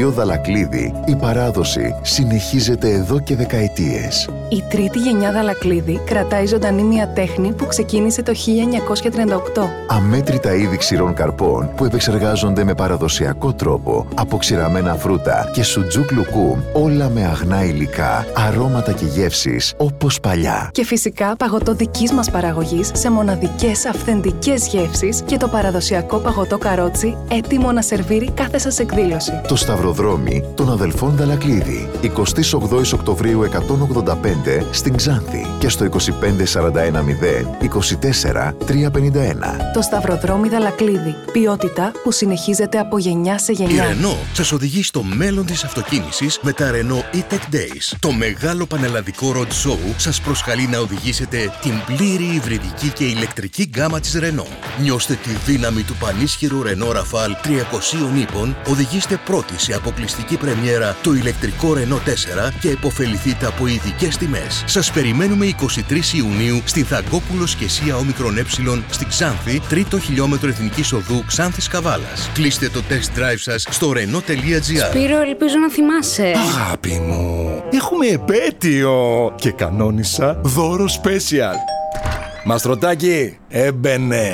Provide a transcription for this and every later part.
αυτοκινητοποιείο Δαλακλίδη, η παράδοση συνεχίζεται εδώ και δεκαετίες. Η τρίτη γενιά Δαλακλίδη κρατάει ζωντανή μια τέχνη που ξεκίνησε το 1938. Αμέτρητα είδη ξηρών καρπών που επεξεργάζονται με παραδοσιακό τρόπο, από ξηραμένα φρούτα και σουτζούκ λουκούμ, όλα με αγνά υλικά, αρώματα και γεύσεις όπως παλιά. Και φυσικά παγωτό δικής μας παραγωγής σε μοναδικές αυθεντικές γεύσεις και το παραδοσιακό παγωτό καρότσι έτοιμο να σερβίρει κάθε σας εκδήλωση. Το Σταυροδρόμι των αδελφών Δαλακλίδη. 28 Οκτωβρίου 185 στην Ξάνθη και στο 25410 24 351. Το Σταυροδρόμι Δαλακλίδη. Ποιότητα που συνεχίζεται από γενιά σε γενιά. Η Renault σας οδηγεί στο μέλλον της αυτοκίνησης με τα Renault E-Tech Days. Το μεγάλο πανελλαδικό road show σας προσκαλεί να οδηγήσετε την πλήρη υβριδική και ηλεκτρική γκάμα της Renault. Νιώστε τη δύναμη του πανίσχυρου Renault Rafale 300 ύπων, οδηγήστε πρώτοι σε αποκλειστική πρεμιέρα το ηλεκτρικό Renault 4 και επωφεληθείτε από ειδικές τιμές. Σας περιμένουμε 23 Ιουνίου στην Θαγκόπουλος και Σία Όμικρον Ε στην Ξάνθη, 3ο χιλιόμετρο Εθνικής Οδού Ξάνθης Καβάλας. Κλείστε το test drive σας στο renault.gr. Σπύρο, ελπίζω να θυμάσαι. Αγάπη μου, έχουμε επέτειο και κανόνισα δώρο special. Μαστρωτάκι, έμπαινε.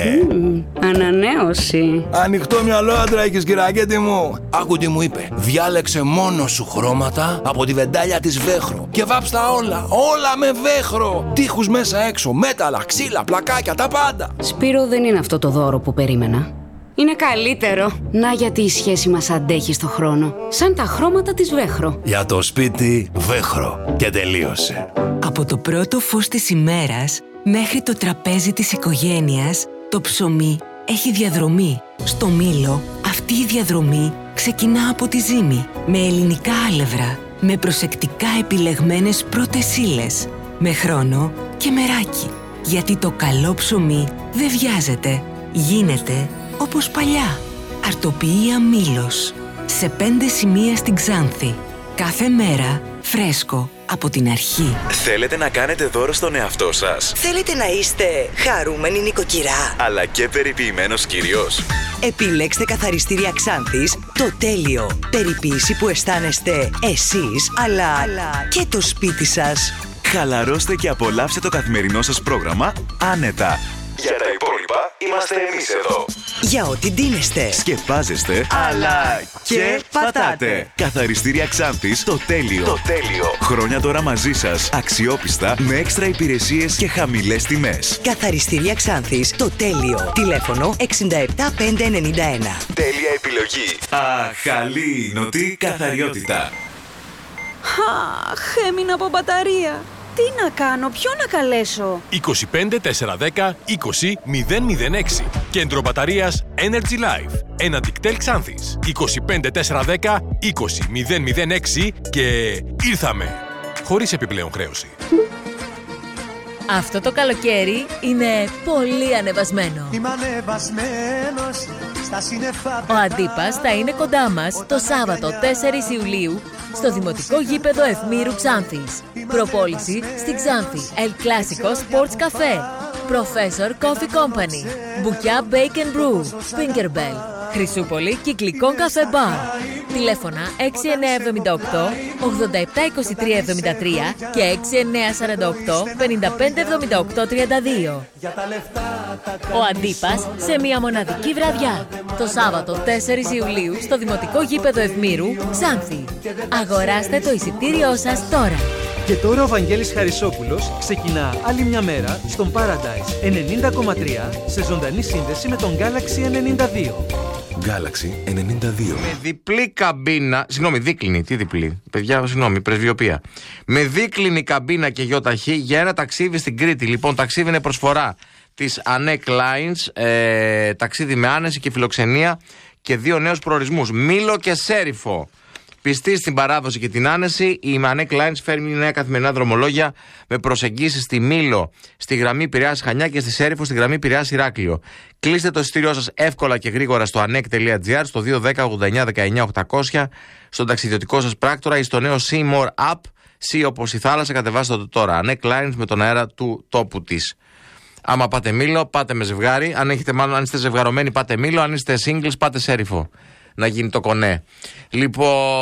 Ανανέωση. Ανοιχτό μυαλό άντρα έχεις, κυρακέτη μου. Άκου τι μου είπε. Διάλεξε μόνο σου χρώματα από τη βεντάλια της Βέχρο και βάψτα όλα, όλα με Βέχρο. Τείχους μέσα έξω, μέταλλα, ξύλα, πλακάκια, τα πάντα. Σπύρο, δεν είναι αυτό το δώρο που περίμενα. Είναι καλύτερο. Να γιατί η σχέση μας αντέχει στο χρόνο. Σαν τα χρώματα της Βέχρο. Για το σπίτι Βέχρο. Και τελείωσε. Από το πρώτο φως της ημέρας μέχρι το τραπέζι της οικογένειας, το ψωμί έχει διαδρομή. Στο Μήλο, αυτή η διαδρομή ξεκινά από τη ζύμη, με ελληνικά άλευρα, με προσεκτικά επιλεγμένες πρώτες ύλες, με χρόνο και μεράκι. Γιατί το καλό ψωμί δεν βιάζεται, γίνεται όπως παλιά. Αρτοποιία Μήλος, σε 5 σημεία στην Ξάνθη. Κάθε μέρα φρέσκο από την αρχή. Θέλετε να κάνετε δώρο στον εαυτό σας? Θέλετε να είστε χαρούμενη νοικοκυρά, αλλά και περιποιημένος κύριος? Επιλέξτε Καθαριστήρια Ξάνθης το τέλειο. Περιποίηση που αισθάνεστε εσείς, αλλά και το σπίτι σας. Χαλαρώστε και απολαύστε το καθημερινό σας πρόγραμμα άνετα. Για τα υπόλοιπα είμαστε εμείς εδώ. Για ό,τι ντύνεστε, σκεπάζεστε, αλλά και πατάτε. Καθαριστήρια Ξάνθης, το τέλειο. Το τέλειο. Χρόνια τώρα μαζί σας, αξιόπιστα, με έξτρα υπηρεσίες και χαμηλές τιμές. Καθαριστήρια Ξάνθης, το τέλειο. Τηλέφωνο 67591. Τέλεια επιλογή. Αχαλήνωτη καθαριότητα. Αχ, έμεινα από μπαταρία. Τι να κάνω, ποιον να καλέσω? 25 410 20 006. Κέντρο μπαταρίας Energy Life. Ένα Dictel Ξάνθης. 25 410 20 006 και ήρθαμε. Χωρίς επιπλέον χρέωση. Αυτό το καλοκαίρι είναι πολύ ανεβασμένο. Είμαι ανεβασμένος στα σύννεφα. Ο Αντίπας θα είναι κοντά μας το Σάββατο 4 Ιουλίου στο Δημοτικό Γήπεδο Ευμήρου Ξάνθης. Προπόληση στην Ξάνθη El Clasico Sports Cafe, Professor Coffee Company, Μπουκιά Bake and Brew, Fingerbell, Χρυσούπολη Κυκλικό Καφέ Μπαρ. Τηλέφωνα 6978 872373 και 6948 557832. Ο Αντίπας σε μια μοναδική βραδιά το Σάββατο 4 Ιουλίου στο Δημοτικό Γήπεδο Ευμήρου Ξάνθη. Αγοράστε το εισιτήριό σας τώρα. Και τώρα ο Βαγγέλης Χαρισόπουλος ξεκινά άλλη μια μέρα στον Paradise 90,3 σε ζωντανή σύνδεση με τον Galaxy 92. Galaxy 92. Με διπλή καμπίνα, συγγνώμη, δίκλινη, τι διπλή, παιδιά, συγγνώμη, πρεσβειοποία. Με δίκλινη καμπίνα και γιοταχή για ένα ταξίδι στην Κρήτη. Λοιπόν, ταξίδι είναι προσφορά της ANEC Lines, ταξίδι με άνεση και φιλοξενία και 2 νέους προορισμούς, Μήλο και Σέριφο. Πιστή στην παράδοση και την άνεση, η ANEC Lines φέρνει νέα καθημερινά δρομολόγια με προσεγγίσεις στη Μήλο, στη γραμμή Πειραιάς Χανιά και στη Σέριφο, στη γραμμή Πειραιάς Ηράκλειο. Κλείστε το εισιτήριό σας εύκολα και γρήγορα στο anek.gr, στο 210 89 19 800, στον ταξιδιωτικό σας πράκτορα ή στο νέο See More App. See όπως η θάλασσα, κατεβάστε το τώρα. ANEC Lines με τον αέρα του τόπου της. Άμα πάτε Μήλο, πάτε με ζευγάρι. Αν είστε ζευγαρωμένοι, πάτε Μήλο. Αν είστε singles, πάτε Σέριφο. Να γίνει το κονέ. Λοιπόν.